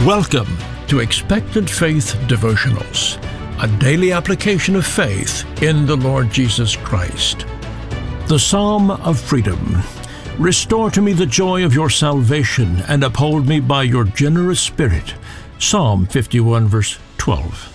Welcome to Expectant Faith Devotionals, a daily application of faith in the Lord Jesus Christ. The Psalm of Freedom. Restore to me the joy of your salvation, and uphold me by your generous spirit. Psalm 51, verse 12.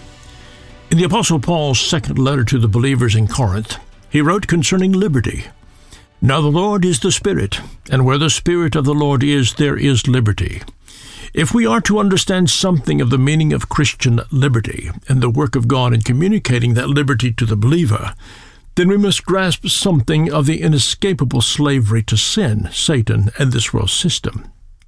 In the Apostle Paul's second letter to the believers in Corinth, he wrote concerning liberty, "Now the Lord is the Spirit, and where the Spirit of the Lord is, there is liberty." If we are to understand something of the meaning of Christian liberty and the work of God in communicating that liberty to the believer, then we must grasp something of the inescapable slavery to sin, Satan, and this world system.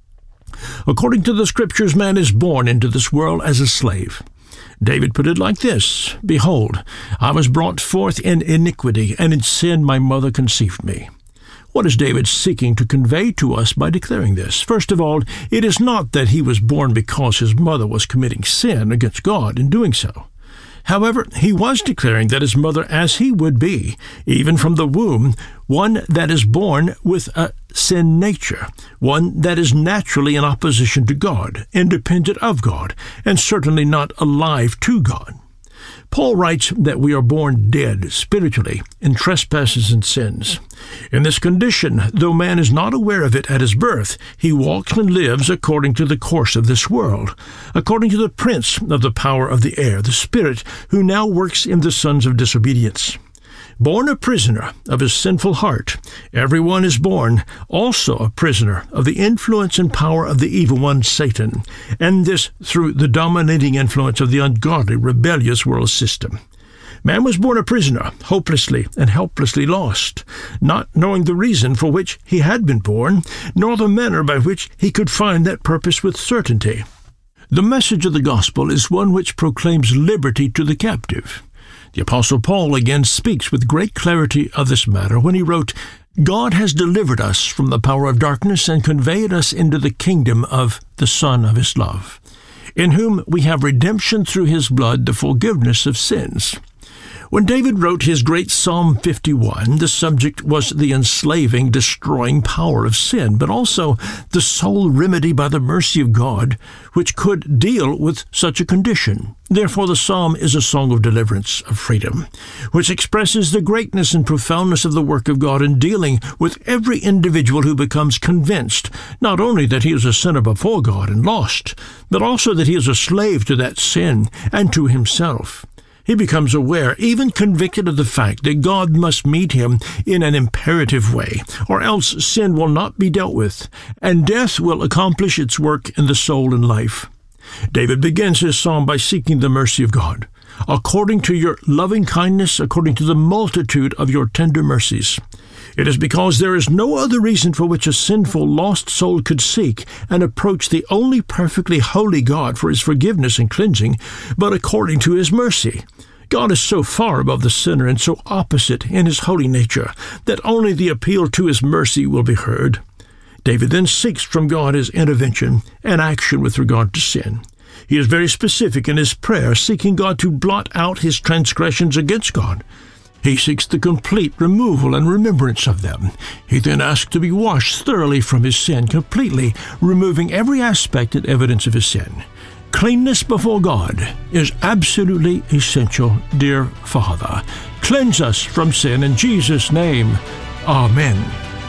According to the Scriptures, man is born into this world as a slave. David put it like this, "Behold, I was brought forth in iniquity, and in sin my mother conceived me." What is David seeking to convey to us by declaring this? First of all, it is not that he was born because his mother was committing sin against God in doing so. However, he was declaring that his mother, as he would be, even from the womb, one that is born with a sin nature, one that is naturally in opposition to God, independent of God, and certainly not alive to God. Paul writes that we are born dead spiritually in trespasses and sins. In this condition, though man is not aware of it at his birth, he walks and lives according to the course of this world, according to the prince of the power of the air, the Spirit, who now works in the sons of disobedience. Born a prisoner of his sinful heart, everyone is born also a prisoner of the influence and power of the evil one, Satan, and this through the dominating influence of the ungodly, rebellious world system. Man was born a prisoner, hopelessly and helplessly lost, not knowing the reason for which he had been born, nor the manner by which he could find that purpose with certainty. The message of the gospel is one which proclaims liberty to the captive. The Apostle Paul again speaks with great clarity of this matter when he wrote, "God has delivered us from the power of darkness and conveyed us into the kingdom of the Son of his love, in whom we have redemption through his blood, the forgiveness of sins." When David wrote his great Psalm 51, the subject was the enslaving, destroying power of sin, but also the sole remedy by the mercy of God which could deal with such a condition. Therefore the psalm is a song of deliverance, of freedom, which expresses the greatness and profoundness of the work of God in dealing with every individual who becomes convinced not only that he is a sinner before God and lost, but also that he is a slave to that sin and to himself. He becomes aware, even convicted of the fact that God must meet him in an imperative way, or else sin will not be dealt with, and death will accomplish its work in the soul and life. David begins his psalm by seeking the mercy of God. "According to your loving kindness, according to the multitude of your tender mercies." It is because there is no other reason for which a sinful, lost soul could seek and approach the only perfectly holy God for his forgiveness and cleansing, but according to his mercy. God is so far above the sinner and so opposite in his holy nature that only the appeal to his mercy will be heard. David then seeks from God his intervention and action with regard to sin. He is very specific in his prayer, seeking God to blot out his transgressions against God. He seeks the complete removal and remembrance of them. He then asks to be washed thoroughly from his sin, completely removing every aspect and evidence of his sin. Cleanness before God is absolutely essential, dear Father. Cleanse us from sin in Jesus' name. Amen.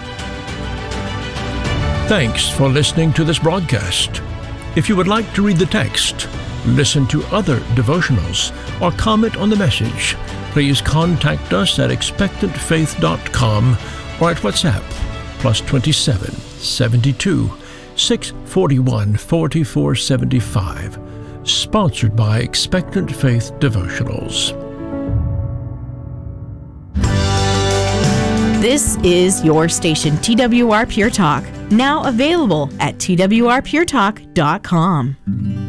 Thanks for listening to this broadcast. If you would like to read the text, listen to other devotionals, or comment on the message, please contact us at expectantfaith.com or at WhatsApp +27 72 641 4475. Sponsored by Expectant Faith Devotionals. This is your station, TWR Pure Talk, now available at twrpuretalk.com.